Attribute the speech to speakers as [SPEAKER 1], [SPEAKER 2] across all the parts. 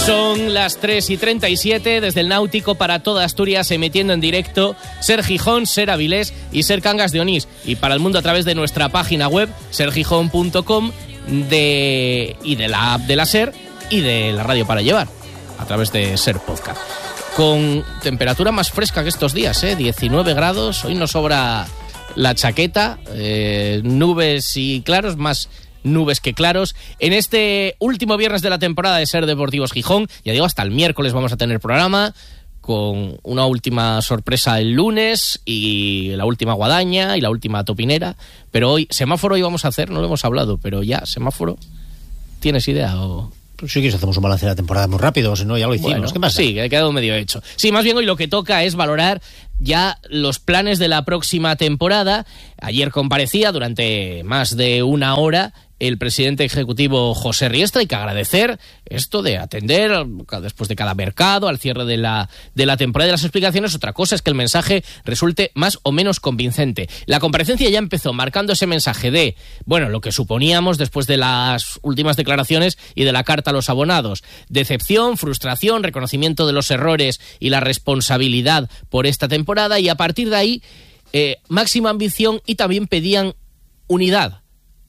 [SPEAKER 1] Son las 3:37 desde el Náutico para toda Asturias, emitiendo en directo Ser Gijón, Ser Avilés y Ser Cangas de Onís. Y para el mundo a través de nuestra página web, sergijón.com, y de la app de la Ser y de la radio para llevar, a través de Ser Podcast. Con temperatura más fresca que estos días, 19 grados. Hoy nos sobra la chaqueta, nubes y claros, más nubes que claros. En este último viernes de la temporada de Ser Deportivos Gijón, ya digo, hasta el miércoles vamos a tener programa, con una última sorpresa el lunes y la última guadaña y la última topinera. Pero hoy, semáforo íbamos a hacer, no lo hemos hablado, pero ya, semáforo, ¿tienes idea o...?
[SPEAKER 2] Pues si quieres hacemos un balance de la temporada muy rápido, o si no ya lo hicimos.
[SPEAKER 1] Bueno,
[SPEAKER 2] ¿qué pasa?
[SPEAKER 1] Sí, que ha quedado medio hecho. Sí, más bien hoy lo que toca es valorar ya los planes de la próxima temporada. Ayer comparecía durante más de una hora el presidente ejecutivo José Riestra. Hay que agradecer esto de atender después de cada mercado, al cierre de la temporada, de las explicaciones. Otra cosa es que el mensaje resulte más o menos convincente. La comparecencia ya empezó marcando ese mensaje de, bueno, lo que suponíamos después de las últimas declaraciones y de la carta a los abonados. Decepción, frustración, reconocimiento de los errores y la responsabilidad por esta temporada, y a partir de ahí máxima ambición, y también pedían unidad.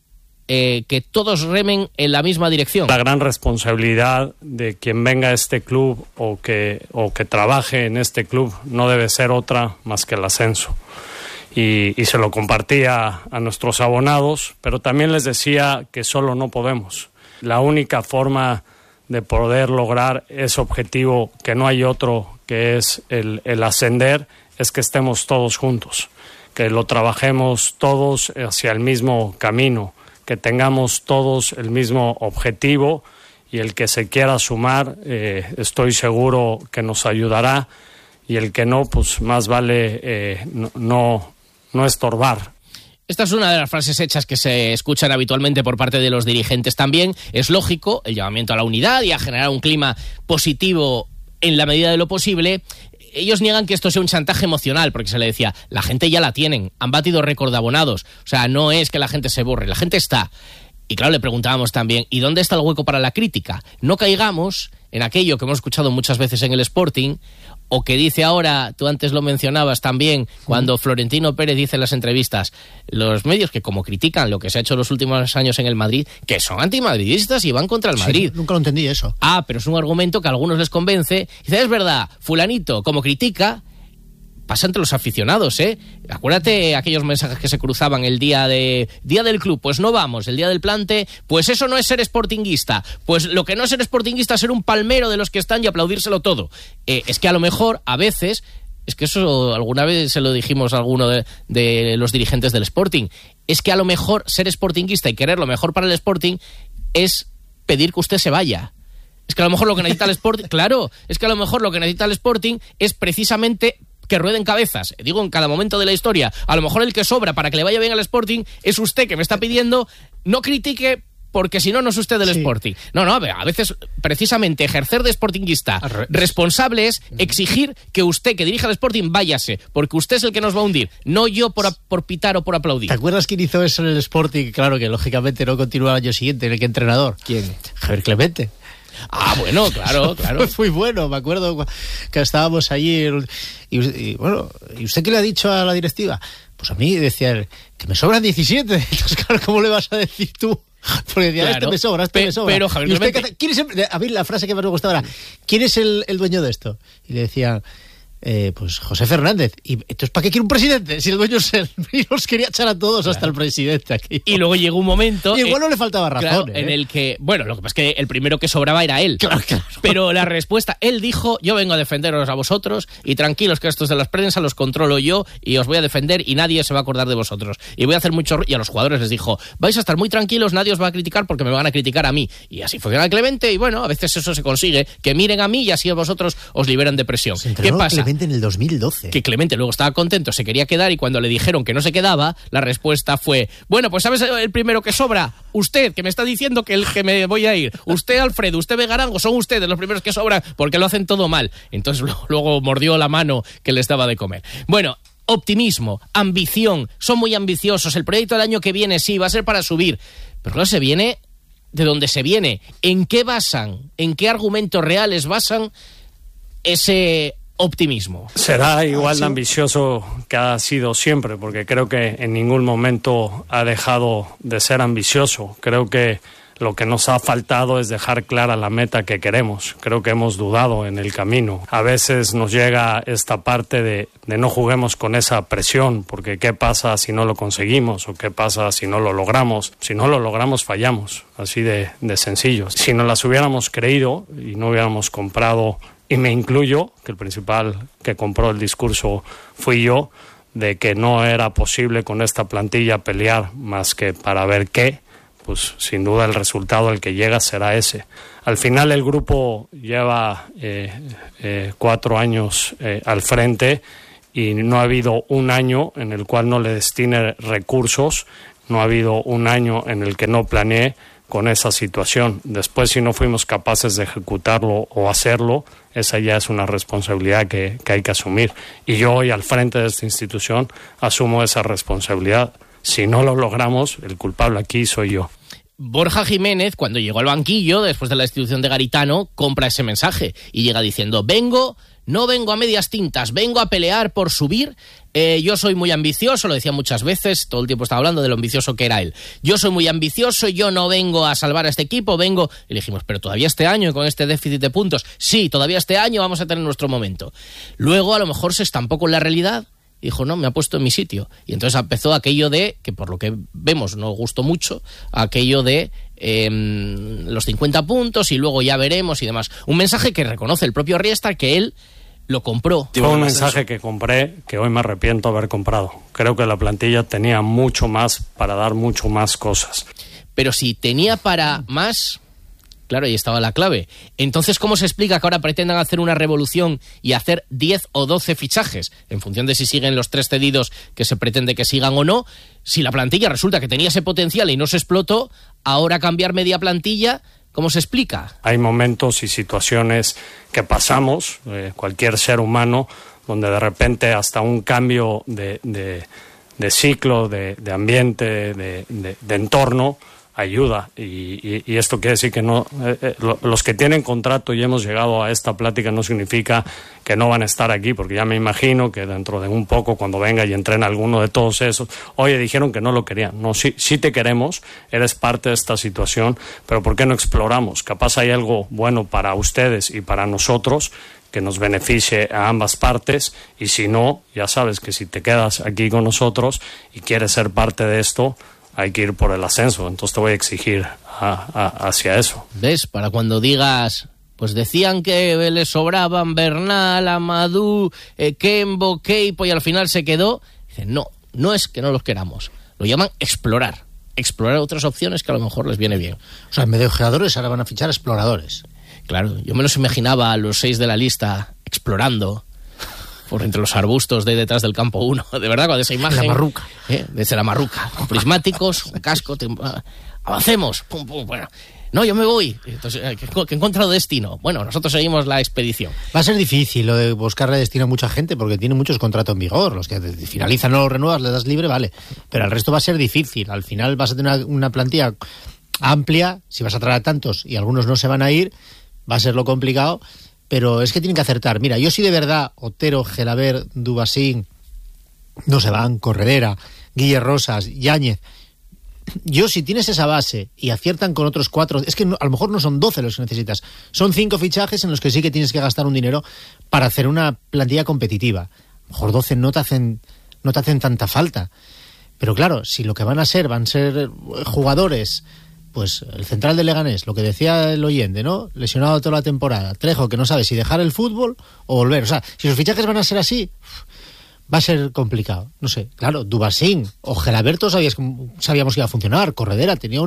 [SPEAKER 1] Que todos remen en la misma dirección.
[SPEAKER 3] La gran responsabilidad de quien venga a este club o que trabaje en este club no debe ser otra más que el ascenso. Y se lo compartía a nuestros abonados, pero también les decía que solo no podemos. La única forma de poder lograr ese objetivo, que no hay otro, que es el ascender, es que estemos todos juntos, que lo trabajemos todos hacia el mismo camino, que tengamos todos el mismo objetivo, y el que se quiera sumar, estoy seguro que nos ayudará, y el que no, pues más vale no estorbar.
[SPEAKER 1] Esta es una de las frases hechas que se escuchan habitualmente por parte de los dirigentes también. Es lógico el llamamiento a la unidad y a generar un clima positivo en la medida de lo posible. Ellos niegan que esto sea un chantaje emocional, porque se le decía, la gente ya la tienen, han batido récord de abonados, o sea, no es que la gente se borre, la gente está. Y claro, le preguntábamos también, ¿y dónde está el hueco para la crítica? No caigamos en aquello que hemos escuchado muchas veces en el Sporting, o que dice ahora, tú antes lo mencionabas también, cuando Florentino Pérez dice en las entrevistas, los medios que como critican lo que se ha hecho los últimos años en el Madrid, que son antimadridistas y van contra el Madrid.
[SPEAKER 2] Sí, nunca lo entendí eso.
[SPEAKER 1] Ah, pero es un argumento que a algunos les convence. Dice, es verdad, fulanito, como critica, pasa entre los aficionados, Acuérdate aquellos mensajes que se cruzaban el día del club, pues no vamos, el día del plante, pues eso no es ser sportinguista, pues lo que no es ser sportinguista es ser un palmero de los que están y aplaudírselo todo. Es que a lo mejor, a veces, es que eso alguna vez se lo dijimos a alguno de los dirigentes del Sporting, es que a lo mejor ser sportinguista y querer lo mejor para el Sporting es pedir que usted se vaya. Es que a lo mejor lo que necesita el Sporting, claro, es que a lo mejor lo que necesita el Sporting es precisamente que rueden cabezas, digo, en cada momento de la historia. A lo mejor el que sobra para que le vaya bien al Sporting es usted, que me está pidiendo no critique, porque si no, no es usted del Sporting. No, a veces precisamente ejercer de sportinguista responsable es exigir que usted, que dirija el Sporting, váyase, porque usted es el que nos va a hundir, no yo por pitar o por aplaudir.
[SPEAKER 2] ¿Te acuerdas quién hizo eso en el Sporting? Claro que lógicamente no continúa el año siguiente, ¿el que entrenador?
[SPEAKER 1] ¿Quién?
[SPEAKER 2] Javier Clemente.
[SPEAKER 1] Ah, bueno, claro.
[SPEAKER 2] Fue muy bueno, me acuerdo que estábamos allí y bueno, ¿y usted qué le ha dicho a la directiva? Pues a mí decía él, que me sobran 17. Entonces, claro, ¿cómo le vas a decir tú? Porque decía,
[SPEAKER 1] claro,
[SPEAKER 2] este me sobra.
[SPEAKER 1] Pero Javier Clemente...
[SPEAKER 2] ¿quién es a mí la frase que más me gustaba era, ¿quién es el dueño de esto? Y le decía, pues José Fernández. Y entonces, ¿para qué quiere un presidente? Si el dueño es él. Y los quería echar a todos, claro, hasta el presidente aquí.
[SPEAKER 1] Y luego llegó un momento...
[SPEAKER 2] Y igual no le faltaba razón.
[SPEAKER 1] Claro, en el que... Bueno, lo que pasa es que el primero que sobraba era él.
[SPEAKER 2] Claro.
[SPEAKER 1] Pero la respuesta... Él dijo, yo vengo a defenderos a vosotros y tranquilos que estos de las prensa los controlo yo y os voy a defender y nadie se va a acordar de vosotros. Y voy a hacer mucho... Y a los jugadores les dijo, vais a estar muy tranquilos, nadie os va a criticar porque me van a criticar a mí. Y así funciona Clemente y bueno, a veces eso se consigue, que miren a mí y así vosotros os liberan de presión.
[SPEAKER 2] ¿Qué pasa? Clemente en el 2012.
[SPEAKER 1] Que Clemente luego estaba contento, se quería quedar y cuando le dijeron que no se quedaba, la respuesta fue, bueno, pues ¿sabes el primero que sobra? Usted, que me está diciendo que me voy a ir. Usted, Alfredo, usted, Begarango, son ustedes los primeros que sobran porque lo hacen todo mal. Entonces luego mordió la mano que les daba de comer. Bueno, optimismo, ambición, son muy ambiciosos. El proyecto del año que viene sí, va a ser para subir. Pero claro, se viene de dónde se viene. ¿En qué argumentos reales basan ese optimismo?
[SPEAKER 3] Será igual de ambicioso que ha sido siempre, porque creo que en ningún momento ha dejado de ser ambicioso. Creo que lo que nos ha faltado es dejar clara la meta que queremos. Creo que hemos dudado en el camino. A veces nos llega esta parte de no juguemos con esa presión, porque ¿qué pasa si no lo conseguimos? ¿O qué pasa si no lo logramos? Si no lo logramos, fallamos. Así de sencillo. Si nos las hubiéramos creído y no hubiéramos comprado, y me incluyo, que el principal que compró el discurso fui yo, de que no era posible con esta plantilla pelear más que para ver qué, pues sin duda el resultado al que llega será ese. Al final el grupo lleva 4 años al frente y no ha habido un año en el cual no le destine recursos, no ha habido un año en el que no planeé con esa situación. Después, si no fuimos capaces de ejecutarlo o hacerlo, esa ya es una responsabilidad que hay que asumir. Y yo hoy al frente de esta institución asumo esa responsabilidad. Si no lo logramos, el culpable aquí soy yo.
[SPEAKER 1] Borja Jiménez, cuando llegó al banquillo, después de la destitución de Garitano, compra ese mensaje y llega diciendo: no vengo a medias tintas, vengo a pelear por subir. Yo soy muy ambicioso, lo decía muchas veces, todo el tiempo estaba hablando de lo ambicioso que era él. Yo soy muy ambicioso, yo no vengo a salvar a este equipo, vengo... Y le dijimos, pero todavía este año, con este déficit de puntos, sí, todavía este año vamos a tener nuestro momento. Luego a lo mejor se estampó con la realidad. Dijo, no, me ha puesto en mi sitio. Y entonces empezó aquello de, que por lo que vemos no gustó mucho, aquello de los 50 puntos y luego ya veremos y demás. Un mensaje que reconoce el propio Riesta, que él lo compró.
[SPEAKER 3] Fue un mensaje que compré, que hoy me arrepiento de haber comprado. Creo que la plantilla tenía mucho más para dar mucho más cosas.
[SPEAKER 1] Pero si tenía para más... Claro, ahí estaba la clave. Entonces, ¿cómo se explica que ahora pretendan hacer una revolución y hacer 10 o 12 fichajes, en función de si siguen los 3 cedidos que se pretende que sigan o no? Si la plantilla resulta que tenía ese potencial y no se explotó, ahora cambiar media plantilla, ¿cómo se explica?
[SPEAKER 3] Hay momentos y situaciones que pasamos, cualquier ser humano, donde de repente hasta un cambio de ciclo, de ambiente, de entorno, ayuda, y esto quiere decir que no los que tienen contrato y hemos llegado a esta plática no significa que no van a estar aquí, porque ya me imagino que dentro de un poco, cuando venga y entrene alguno de todos esos, oye, dijeron que no lo querían. No, sí te queremos, eres parte de esta situación, pero ¿por qué no exploramos? Capaz hay algo bueno para ustedes y para nosotros que nos beneficie a ambas partes, y si no, ya sabes que si te quedas aquí con nosotros y quieres ser parte de esto, hay que ir por el ascenso. Entonces te voy a exigir hacia eso.
[SPEAKER 1] ¿Ves? Para cuando digas, pues decían que le sobraban Bernal, Amadou, Kembo, Keipo, y al final se quedó. Dicen, no es que no los queramos. Lo llaman explorar otras opciones que a lo mejor les viene bien.
[SPEAKER 2] O sea, en vez de ojeadores ahora van a fichar exploradores.
[SPEAKER 1] Claro, yo me los imaginaba a los 6 de la lista explorando por entre los arbustos de detrás del campo 1. De verdad, con esa imagen...
[SPEAKER 2] La marruca.
[SPEAKER 1] Desde la marruca. Con prismáticos, un casco... avancemos. Pum, pum, bueno. No, yo me voy. Entonces, que he encontrado destino. Bueno, nosotros seguimos la expedición.
[SPEAKER 2] Va a ser difícil lo de buscarle destino a mucha gente, porque tiene muchos contratos en vigor. Los que finalizan no los renuevas, le das libre, vale. Pero el resto va a ser difícil. Al final vas a tener una plantilla amplia. Si vas a traer a tantos y algunos no se van a ir, va a ser lo complicado. Pero es que tienen que acertar. Mira, yo sí de verdad, Otero, Gelabert, Dubasín, no se van, Corredera, Guille Rosas, Yáñez. Yo, si tienes esa base y aciertan con otros 4, es que a lo mejor no son 12 los que necesitas. Son 5 fichajes en los que sí que tienes que gastar un dinero para hacer una plantilla competitiva. A lo mejor 12 no te hacen tanta falta. Pero claro, si lo que van a ser jugadores... Pues el central de Leganés, lo que decía el oyente, ¿no? Lesionado toda la temporada. Trejo, que no sabe si dejar el fútbol o volver. O sea, si los fichajes van a ser así, va a ser complicado. No sé, claro, Dubasín o Gelaberto sabíamos que iba a funcionar. Corredera tenía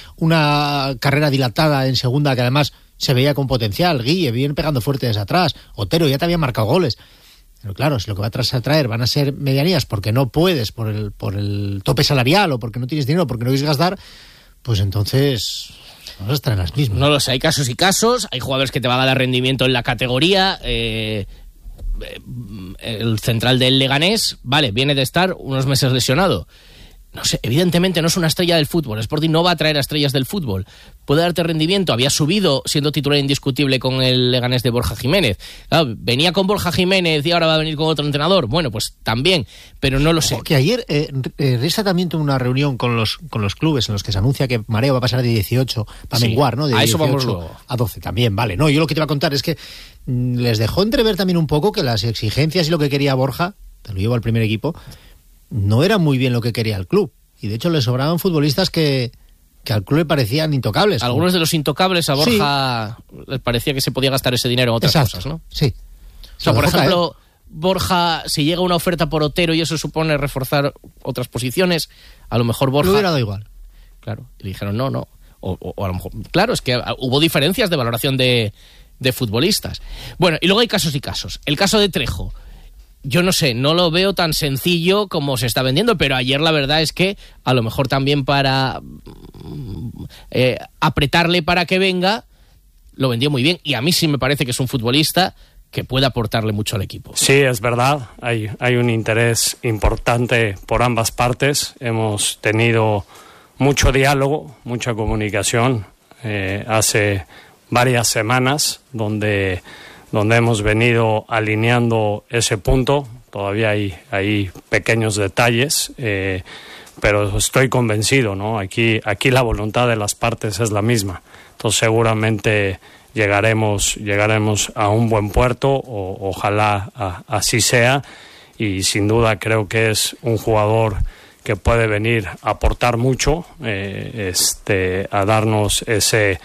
[SPEAKER 2] una carrera dilatada en segunda que además se veía con potencial. Guille, viene pegando fuerte desde atrás. Otero ya te había marcado goles. Pero claro, si lo que va a traer van a ser medianías porque no puedes por el tope salarial o porque no tienes dinero, porque no quieres gastar, pues entonces vamos a estar en las mismas.
[SPEAKER 1] No lo sé, hay casos y casos. Hay jugadores que te van a dar rendimiento en la categoría. El central del Leganés, vale, viene de estar unos meses lesionado. no sé, evidentemente no es una estrella del fútbol. Sporting no va a traer a estrellas del fútbol. Puede darte rendimiento. Había subido siendo titular indiscutible con el Leganés de Borja Jiménez. Claro, venía con Borja Jiménez y ahora va a venir con otro entrenador. Bueno, pues también, pero no lo sé.
[SPEAKER 2] Que ayer Risa también tuvo una reunión con los clubes en los que se anuncia que Mareo va a pasar de 18 para menguar, ¿no? De
[SPEAKER 1] a eso
[SPEAKER 2] 18
[SPEAKER 1] vamos luego.
[SPEAKER 2] A 12 también, vale. No, yo lo que te iba a contar es que les dejó entrever también un poco que las exigencias y lo que quería Borja, te lo llevo al primer equipo, no era muy bien lo que quería el club. Y de hecho le sobraban futbolistas que al club le parecían intocables.
[SPEAKER 1] Algunos de los intocables a Borja les parecía que se podía gastar ese dinero en otras cosas, ¿no?
[SPEAKER 2] Sí.
[SPEAKER 1] O sea, por ejemplo, Borja, si llega una oferta por Otero y eso supone reforzar otras posiciones, a lo mejor Borja...
[SPEAKER 2] Le hubiera dado igual.
[SPEAKER 1] Claro, y le dijeron no. O a lo mejor... Claro, es que hubo diferencias de valoración de futbolistas. Bueno, y luego hay casos y casos. El caso de Trejo, yo no sé, no lo veo tan sencillo como se está vendiendo, pero ayer la verdad es que a lo mejor también para apretarle para que venga, lo vendió muy bien. Y a mí sí me parece que es un futbolista que puede aportarle mucho al equipo.
[SPEAKER 3] Sí, es verdad, hay un interés importante por ambas partes. Hemos tenido mucho diálogo, mucha comunicación hace varias semanas donde hemos venido alineando ese punto. Todavía hay pequeños detalles, pero estoy convencido, ¿no? Aquí la voluntad de las partes es la misma. Entonces seguramente llegaremos a un buen puerto, ojalá así sea, y sin duda creo que es un jugador que puede venir a aportar mucho, a darnos ese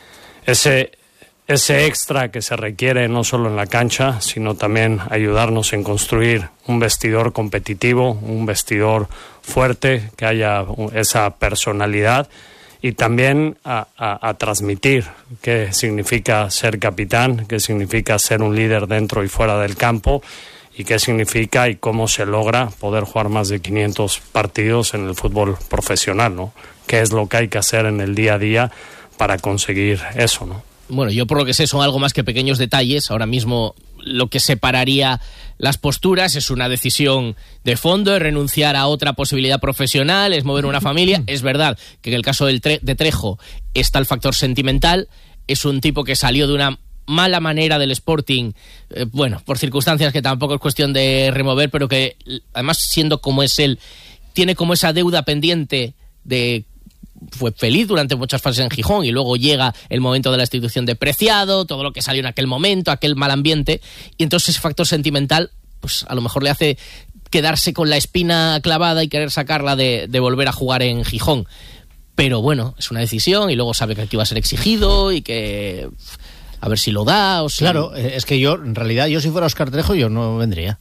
[SPEAKER 3] extra que se requiere no solo en la cancha, sino también ayudarnos en construir un vestidor competitivo, un vestidor fuerte, que haya esa personalidad, y también a transmitir qué significa ser capitán, qué significa ser un líder dentro y fuera del campo, y qué significa y cómo se logra poder jugar más de 500 partidos en el fútbol profesional, ¿no? ¿Qué es lo que hay que hacer en el día a día para conseguir eso, ¿no?
[SPEAKER 1] Bueno, yo por lo que sé son algo más que pequeños detalles. Ahora mismo lo que separaría las posturas es una decisión de fondo, es renunciar a otra posibilidad profesional, es mover una familia. Es verdad que en el caso de Trejo está el factor sentimental. Es un tipo que salió de una mala manera del Sporting, bueno, por circunstancias que tampoco es cuestión de remover, pero que además, siendo como es él, tiene como esa deuda pendiente de... Fue feliz durante muchas fases en Gijón y luego llega el momento de la institución depreciado, todo lo que salió en aquel momento, aquel mal ambiente, y entonces ese factor sentimental pues a lo mejor le hace quedarse con la espina clavada y querer sacarla de volver a jugar en Gijón. Pero bueno, es una decisión y luego sabe que aquí va a ser exigido y que a ver si lo da o si...
[SPEAKER 2] Claro, es que yo, en realidad, yo si fuera Óscar Trejo, yo no vendría.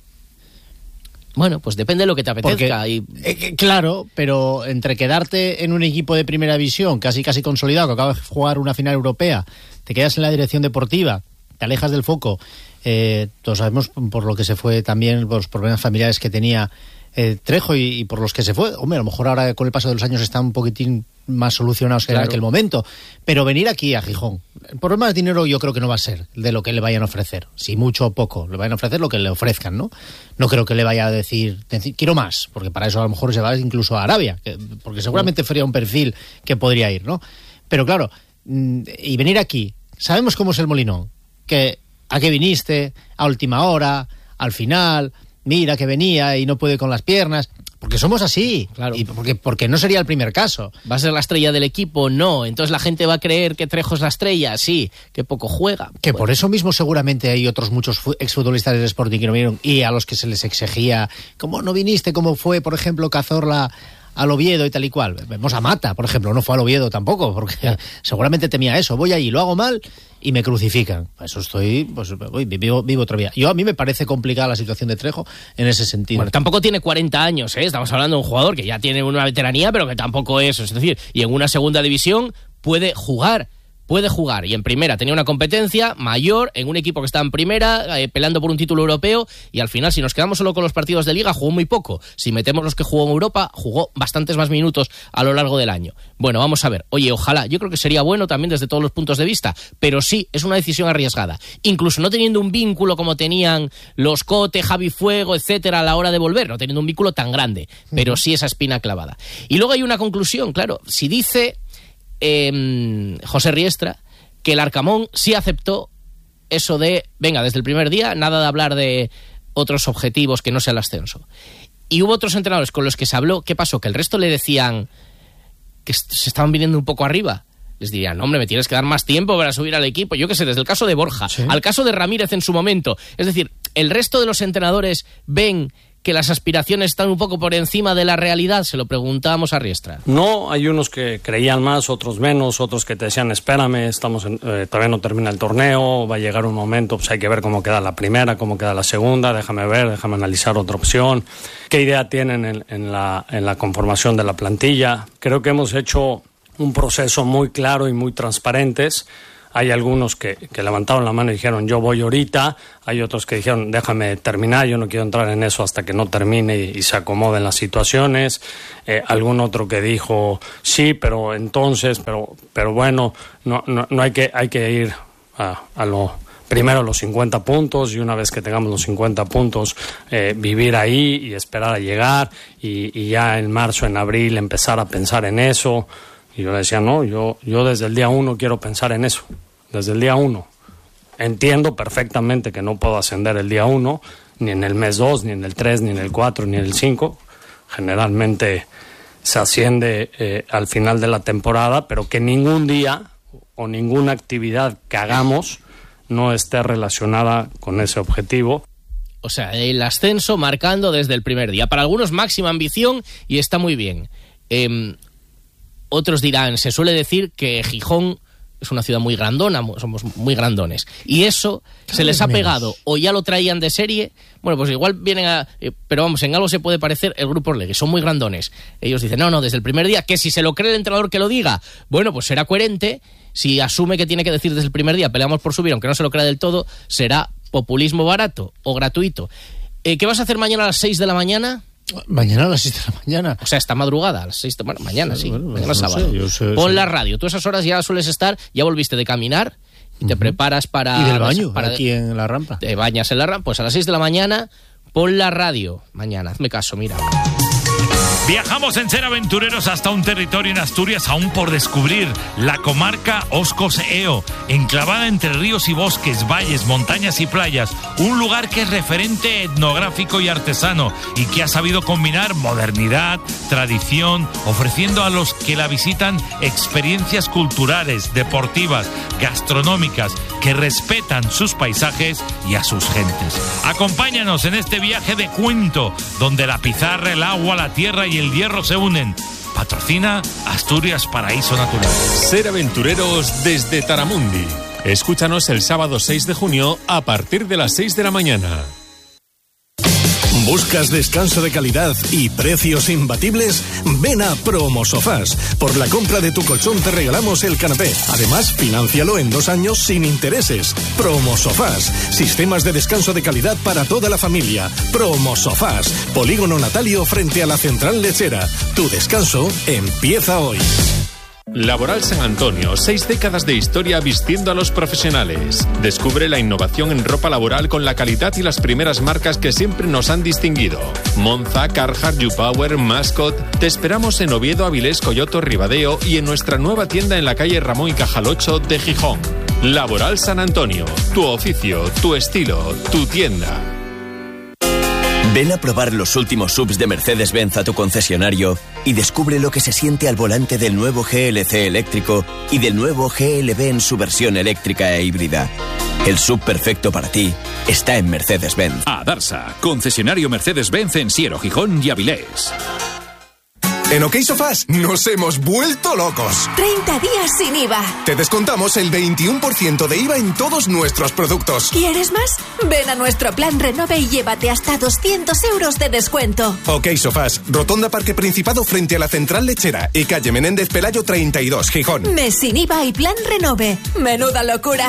[SPEAKER 1] Bueno, pues depende de lo que te apetezca.
[SPEAKER 2] Porque, claro, pero entre quedarte en un equipo de primera división casi consolidado, que acaba de jugar una final europea, te quedas en la dirección deportiva, te alejas del foco, todos sabemos por lo que se fue también, por los problemas familiares que tenía Trejo y por los que se fue. Hombre, a lo mejor ahora con el paso de los años están un poquitín más solucionados que en aquel momento, pero venir aquí a Gijón, por más dinero yo creo que no va a ser de lo que le vayan a ofrecer, si mucho o poco, le vayan a ofrecer lo que le ofrezcan, ¿no? No creo que le vaya a decir quiero más, porque para eso a lo mejor se va incluso a Arabia, porque seguramente sería un perfil que podría ir, ¿no? Pero claro, y venir aquí, sabemos cómo es el Molinón, que a qué viniste, a última hora, al final, mira que venía y no puede con las piernas... Porque somos así,
[SPEAKER 1] claro.
[SPEAKER 2] Y porque no sería el primer caso.
[SPEAKER 1] ¿Va a ser la estrella del equipo? No. Entonces la gente va a creer que Trejo es la estrella. Sí, que poco juega.
[SPEAKER 2] Que por eso mismo seguramente hay otros muchos exfutbolistas del Sporting que no vinieron y a los que se les exigía, ¿cómo no viniste? ¿Cómo fue, por ejemplo, Cazorla al Oviedo y tal y cual? Vemos a Mata, por ejemplo, no fue al Oviedo tampoco, porque seguramente temía eso. Voy allí, lo hago mal y me crucifican. Eso estoy, pues vivo otra vida. A mí me parece complicada la situación de Trejo en ese sentido.
[SPEAKER 1] Bueno, tampoco tiene 40 años, ¿eh? Estamos hablando de un jugador que ya tiene una veteranía, pero que tampoco es. Es decir, y en una segunda división puede jugar, puede jugar. Y en primera tenía una competencia mayor en un equipo que estaba en primera, peleando por un título europeo, y al final, si nos quedamos solo con los partidos de Liga, jugó muy poco. Si metemos los que jugó en Europa, jugó bastantes más minutos a lo largo del año. Bueno, vamos a ver. Oye, ojalá, yo creo que sería bueno también desde todos los puntos de vista, pero sí, es una decisión arriesgada. Incluso no teniendo un vínculo como tenían los Cote, Javi Fuego, etcétera, a la hora de volver, no teniendo un vínculo tan grande, pero sí esa espina clavada. Y luego hay una conclusión, claro, si dice José Riestra que el Arcamón sí aceptó eso de, venga, desde el primer día, nada de hablar de otros objetivos que no sea el ascenso. Y hubo otros entrenadores con los que se habló. ¿Qué pasó? Que el resto le decían que se estaban viniendo un poco arriba. Les dirían, hombre, me tienes que dar más tiempo para subir al equipo. Yo qué sé, desde el caso de Borja, ¿sí?, al caso de Ramírez en su momento. Es decir, el resto de los entrenadores ven que las aspiraciones están un poco por encima de la realidad. Se lo preguntábamos a Riestra.
[SPEAKER 3] No, hay unos que creían más, otros menos, otros que te decían, espérame, todavía no termina el torneo, va a llegar un momento, pues hay que ver cómo queda la primera, cómo queda la segunda, déjame analizar otra opción. ¿Qué idea tienen en la conformación de la plantilla? Creo que hemos hecho un proceso muy claro y muy transparentes. Hay algunos que levantaron la mano y dijeron, yo voy ahorita. Hay otros que dijeron, déjame terminar, yo no quiero entrar en eso hasta que no termine y se acomoden las situaciones. Algún otro que dijo, sí, pero entonces, pero bueno, no hay que ir a lo primero los 50 puntos, y una vez que tengamos los 50 puntos, vivir ahí y esperar a llegar, y ya en marzo, en abril, empezar a pensar en eso. Y yo le decía, no, yo desde el día 1 quiero pensar en eso, desde el día 1. Entiendo perfectamente que no puedo ascender el día 1, ni en el mes 2, ni en el 3, ni en el 4, ni en el 5. Generalmente se asciende al final de la temporada, pero que ningún día o ninguna actividad que hagamos no esté relacionada con ese objetivo.
[SPEAKER 1] O sea, el ascenso marcando desde el primer día. Para algunos máxima ambición y está muy bien. Otros dirán, se suele decir que Gijón es una ciudad muy grandona, somos muy grandones. Y eso se les ha pegado, o ya lo traían de serie. Bueno, pues igual vienen a... pero vamos, en algo se puede parecer el Grupo Orlegui, son muy grandones. Ellos dicen, no, desde el primer día, que si se lo cree el entrenador que lo diga, bueno, pues será coherente. Si asume que tiene que decir desde el primer día, peleamos por subir, aunque no se lo crea del todo, será populismo barato o gratuito. ¿Qué vas a hacer mañana a las 6 de la mañana?
[SPEAKER 2] Mañana a las 6 de la mañana.
[SPEAKER 1] O sea, esta madrugada, a las 6 de... Bueno, mañana sí, mañana
[SPEAKER 2] no
[SPEAKER 1] sábado. Pon la radio. Tú a esas horas ya sueles estar, ya volviste de caminar y te preparas para...
[SPEAKER 2] Y del baño, aquí en la rampa.
[SPEAKER 1] Te bañas en la rampa. Pues a las 6 de la mañana, pon la radio. Mañana, hazme caso, mira.
[SPEAKER 4] Viajamos en Ser Aventureros hasta un territorio en Asturias aún por descubrir, la comarca Oscos-Eo, enclavada entre ríos y bosques, valles, montañas y playas, un lugar que es referente etnográfico y artesano y que ha sabido combinar modernidad, tradición, ofreciendo a los que la visitan experiencias culturales, deportivas, gastronómicas, que respetan sus paisajes y a sus gentes. Acompáñanos en este viaje de cuento, donde la pizarra, el agua, la tierra y el hierro se unen. Patrocina Asturias Paraíso Natural.
[SPEAKER 5] Ser Aventureros desde Taramundi. Escúchanos el sábado 6 de junio a partir de las 6 de la mañana.
[SPEAKER 6] ¿Buscas descanso de calidad y precios imbatibles? Ven a Promosofás. Por la compra de tu colchón te regalamos el canapé. Además, financialo en 2 años sin intereses. Promosofás. Sistemas de descanso de calidad para toda la familia. Promosofás. Polígono Natalio frente a la Central Lechera. Tu descanso empieza hoy.
[SPEAKER 5] Laboral San Antonio, 6 décadas de historia vistiendo a los profesionales. Descubre la innovación en ropa laboral con la calidad y las primeras marcas que siempre nos han distinguido. Monza, Carhartt, YouPower, Mascot. Te esperamos en Oviedo, Avilés, Coyoto, Ribadeo y en nuestra nueva tienda en la calle Ramón y Cajal 8 de Gijón. Laboral San Antonio, tu oficio, tu estilo, tu tienda.
[SPEAKER 7] Ven a probar los últimos SUVs de Mercedes-Benz a tu concesionario y descubre lo que se siente al volante del nuevo GLC eléctrico y del nuevo GLB en su versión eléctrica e híbrida. El SUV perfecto para ti está en Mercedes-Benz.
[SPEAKER 8] Adarsa, concesionario Mercedes-Benz en Siero, Gijón y Avilés. En OK Sofás nos hemos vuelto locos.
[SPEAKER 9] 30 días sin IVA.
[SPEAKER 8] Te descontamos el 21% de IVA en todos nuestros productos.
[SPEAKER 9] ¿Quieres más? Ven a nuestro plan Renove y llévate hasta 200 euros de descuento.
[SPEAKER 8] OK Sofás, Rotonda Parque Principado frente a la Central Lechera y calle Menéndez Pelayo 32, Gijón.
[SPEAKER 9] Mes sin IVA y plan Renove. ¡Menuda locura!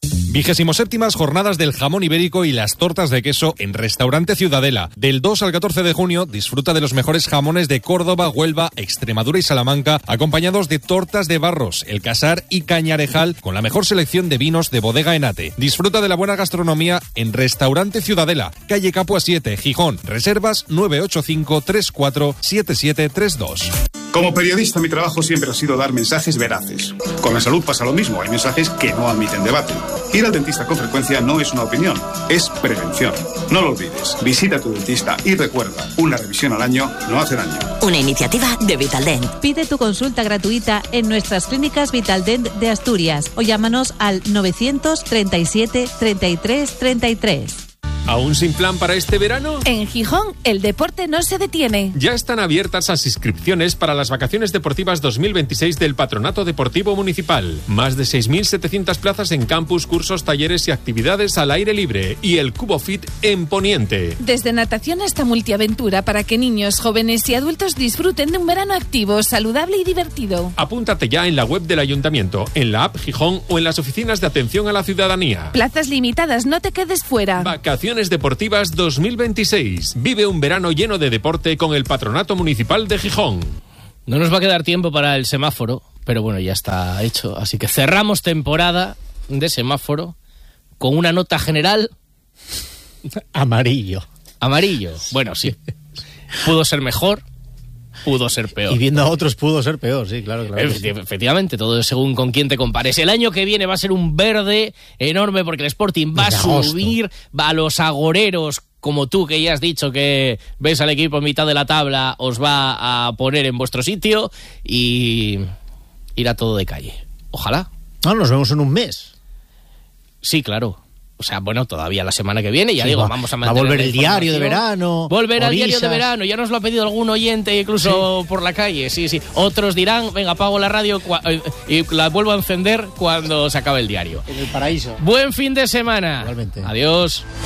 [SPEAKER 10] 27ª Jornadas del Jamón Ibérico y las tortas de queso en Restaurante Ciudadela. Del 2 al 14 de junio disfruta de los mejores jamones de Córdoba, Huelva, Extremadura y Salamanca, acompañados de tortas de Barros, El Casar y Cañarejal, con la mejor selección de vinos de Bodega Enate. Disfruta de la buena gastronomía en Restaurante Ciudadela, calle Capua 7, Gijón. Reservas 985 34 7732.
[SPEAKER 11] Como periodista, mi trabajo siempre ha sido dar mensajes veraces. Con la salud pasa lo mismo, hay mensajes que no admiten debate. Ir al dentista con frecuencia no es una opinión, es prevención. No lo olvides, visita a tu dentista y recuerda, una revisión al año no hace daño.
[SPEAKER 12] Una iniciativa de Vitaldent.
[SPEAKER 13] Pide tu consulta gratuita en nuestras clínicas Vitaldent de Asturias o llámanos al 937 33 33.
[SPEAKER 5] ¿Aún sin plan para este verano?
[SPEAKER 14] En Gijón, el deporte no se detiene.
[SPEAKER 5] Ya están abiertas las inscripciones para las vacaciones deportivas 2026 del Patronato Deportivo Municipal. Más de 6.700 plazas en campus, cursos, talleres y actividades al aire libre. Y el Cubo Fit en Poniente.
[SPEAKER 14] Desde natación hasta multiaventura para que niños, jóvenes y adultos disfruten de un verano activo, saludable y divertido.
[SPEAKER 5] Apúntate ya en la web del Ayuntamiento, en la app Gijón o en las oficinas de atención a la ciudadanía.
[SPEAKER 14] Plazas limitadas, no te quedes fuera.
[SPEAKER 5] Vacaciones Deportivas 2026. Vive un verano lleno de deporte con el Patronato Municipal de Gijón.
[SPEAKER 1] No nos va a quedar tiempo para el semáforo, pero bueno, ya está hecho. Así que cerramos temporada de semáforo con una nota general...
[SPEAKER 2] Amarillo.
[SPEAKER 1] Amarillo. Bueno, sí. Pudo ser mejor, pudo ser peor.
[SPEAKER 2] Y viendo a otros pudo ser peor, sí, claro.
[SPEAKER 1] Efectivamente, todo según con quién te compares. El año que viene va a ser un verde enorme porque el Sporting va a subir, va a los agoreros, como tú que ya has dicho que ves al equipo en mitad de la tabla, os va a poner en vuestro sitio y irá todo de calle. Ojalá.
[SPEAKER 2] No, nos vemos en un mes.
[SPEAKER 1] Sí, claro. O sea, bueno, todavía la semana que viene, ya digo, vamos a mantener.
[SPEAKER 2] Va a volver el diario de verano.
[SPEAKER 1] Volver al diario de verano, ya nos lo ha pedido algún oyente, incluso por la calle, sí. Otros dirán, venga, apago la radio y la vuelvo a encender cuando se acabe el diario.
[SPEAKER 2] En el paraíso.
[SPEAKER 1] Buen fin de semana.
[SPEAKER 2] Igualmente.
[SPEAKER 1] Adiós.